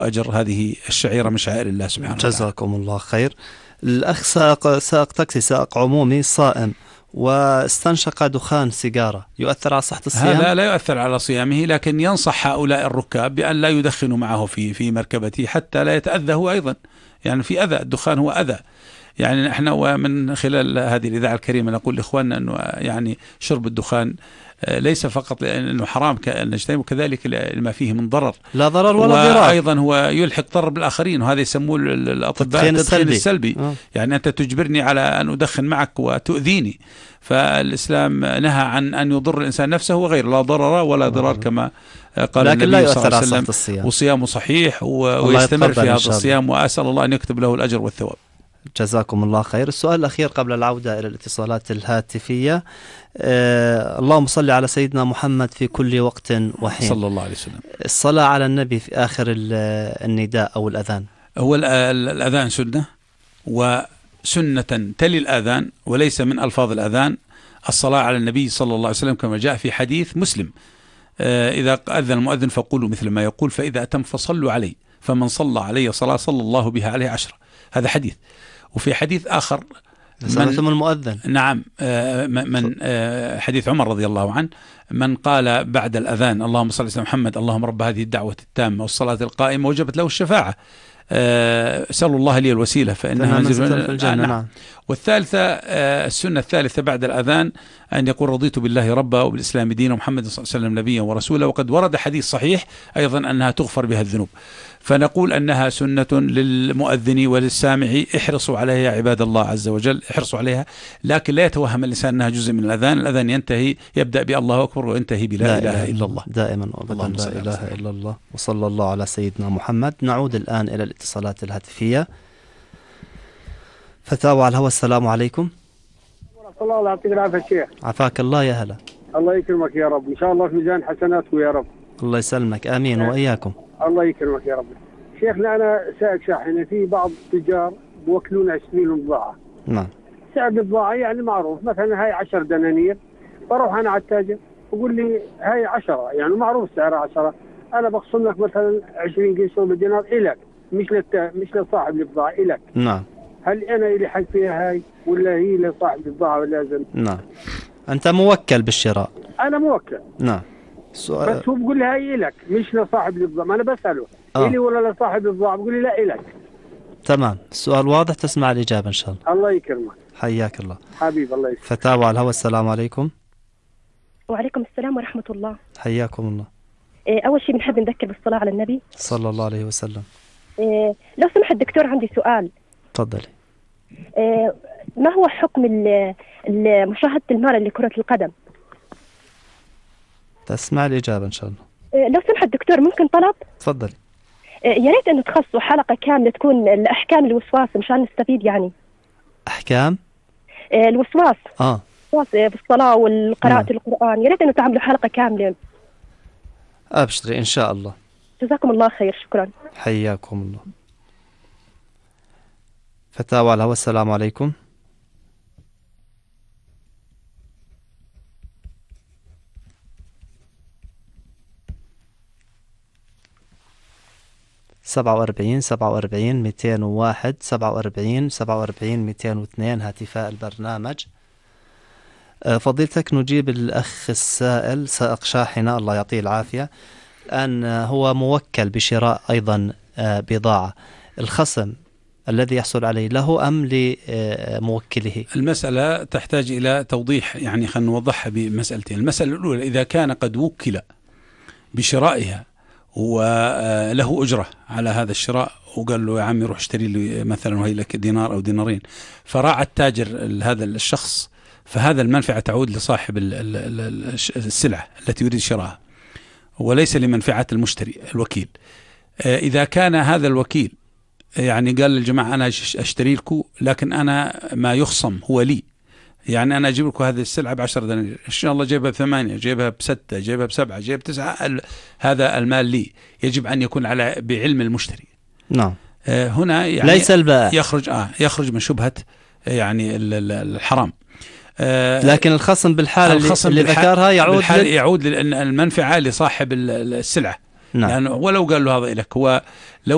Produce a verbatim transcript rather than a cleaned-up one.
أجر هذه الشعيرة من شعائر الله سبحانه وتعالى. جزاكم الله خير. الأخ سائق سائق تاكسي سائق عمومي صائم واستنشق دخان سيجارة، يؤثر على صحة الصيام؟ هذا لا يؤثر على صيامه، لكن ينصح هؤلاء الركاب بأن لا يدخنوا معه في في مركبته حتى لا يتأذى هو أيضا. يعني في أذى، الدخان هو أذى. يعني نحن ومن خلال هذه الإذاعة الكريمة نقول لإخواننا أنه يعني شرب الدخان ليس فقط لأنه حرام نجتنبه، كذلك لما فيه من ضرر، لا ضرر ولا ضرار، وأيضا هو يلحق ضرر بالآخرين، وهذا يسموه الأطباء التدخين السلبي, السلبي. آه. يعني أنت تجبرني على أن أدخن معك وتؤذيني. فالإسلام نهى عن أن يضر الإنسان نفسه وغيره، لا ضرر ولا ضرار كما قال لكن النبي صلى الله عليه وسلم، الصيام. وصيامه صحيح ويستمر في هذا الصيام، وأسأل الله أن يكتب له الأجر والثواب. جزاكم الله خير. السؤال الأخير قبل العودة إلى الاتصالات الهاتفية. آه اللهم صل على سيدنا محمد في كل وقت وحين صلى الله عليه وسلم. الصلاة على النبي في آخر النداء أو الأذان. هو الأذان سنة، وسنة تلي الأذان وليس من ألفاظ الأذان الصلاة على النبي صلى الله عليه وسلم، كما جاء في حديث مسلم: آه إذا أذن المؤذن فقولوا مثل ما يقول، فإذا أتم فصلوا عليه، فمن صلى عليه صلاة صلى الله بها عليه عشرة. هذا حديث. وفي حديث آخر من المؤذن، نعم، من حديث عمر رضي الله عنه: من قال بعد الأذان اللهم صل على محمد اللهم رب هذه الدعوة التامة والصلاة القائمة وجبت له الشفاعة، سألوا الله لي الوسيلة فإنها منزل في الجنة. نعم. والثالثة السنة الثالثة بعد الأذان أن يقول رضيت بالله ربا وبالإسلام دينا ومحمد صلى الله عليه وسلم نبيا ورسولا. وقد ورد حديث صحيح أيضا أنها تغفر بها الذنوب. فنقول أنها سنة للمؤذن وللسامع، احرصوا عليها يا عباد الله عز وجل، احرصوا عليها، لكن لا يتوهم الإنسان أنها جزء من الأذان. الأذان ينتهي يبدأ بالله أكبر وينتهي بلا إله إلا الله دائما وأبدا، لا إله إلا الله وصلى الله على سيدنا محمد. نعود الآن إلى الاتصالات الهاتفية. فتاوى على الهواء. السلام عليكم. الله يعطيك العافية شيخ. عفاك الله. يا هلا. الله يكرمك يا رب، إن شاء الله في ميزان حسناتكم يا رب. الله يسلمك، آمين وإياكم. الله يكرمك يا رب. شيخنا أنا سائق شاحنة، في بعض التجار بوكلون عشرين بضاعة. نعم. سعر البضاعة يعني معروف، مثلا هاي عشر دنانير، بروح أنا على التاجر بقول لي هاي عشرة، يعني معروف سعرها عشرة، أنا بخصم لك مثلا عشرين قرش ولا دينار إلك، مش للت... مش لصاحب البضاعة إلك. نعم. هل أنا إلي حق فيها هاي ولا هي لصاحب البضاعة ولازم؟ نعم. أنت موكل بالشراء. أنا موكل. نعم. سؤال. بس هو بقول لي هاي إلك مش لصاحب البضاعة، ما أنا بسأله آه. إلي ولا لصاحب البضاعة، بقول لي لا إلك. تمام، السؤال واضح، تسمع الإجابة إن شاء الله. الله يكرمك. حياك الله. حبيب الله يكرمك. فتاوى على الهواء. السلام عليكم. وعليكم السلام ورحمة الله. حياكم الله. إيه أول شيء بنحب نذكر بالصلاة على النبي صلى الله عليه وسلم. إيه لو سمحت دكتور عندي سؤال. تفضلي. إيه ما هو حكم مشاهدة المال لكرة القدم؟ تسمع الإجابة إن شاء الله. إيه لو سمحت دكتور ممكن طلب؟ تفضلي. إيه يا ريت إنه تخصصوا حلقة كاملة تكون الأحكام الوسواس مشان نستفيد يعني. أحكام؟ إيه الوسواس. آه. في الصلاة والقراءة القرآن، يا ريت إنه تعملوا حلقة كاملة. أبشري إن شاء الله. جزاكم الله خير، شكرا. حياكم الله. فتاوى على الهواء. السلام عليكم. سبعة وأربعين سبعة وأربعين مئتين وواحد سبعة وأربعين سبعة وأربعين مئتين واثنين هاتفاء البرنامج. فضيلتك نجيب الأخ السائل سائق شاحنة الله يعطيه العافية، الآن هو موكل بشراء أيضا بضاعة، الخصم الذي يحصل عليه له أم لموكله؟ المسألة تحتاج إلى توضيح، يعني خلينا نوضحها بمسألتين. المسألة الأولى إذا كان قد وكل بشرائها وله أجرة على هذا الشراء وقال له يا عمي روح اشتري لي مثلا وهي لك دينار أو دينارين، فراعى التاجر هذا الشخص، فهذا المنفعة تعود لصاحب السلعة التي يريد شراءها وليس لمنفعة المشتري الوكيل. إذا كان هذا الوكيل يعني قال للجماعة أنا أشتري لكم لكن أنا ما يخصم هو لي، يعني أنا أجيب لكم هذه السلعة بعشر دنانير، إن شاء الله جيبها بثمانية، جيبها بستة، جيبها بسبعة، جيب بتسعة، هذا المال لي، يجب أن يكون على بعلم المشتري. نعم. آه هنا يعني ليس البائع يخرج آه يخرج من شبهة يعني الحرام. آه لكن الخصم بالحالة الخصم اللي ذكرها يعود لل... يعود للمنفعة لصاحب السلعة. نعم. يعني ولو قال له هذا لك، هو لو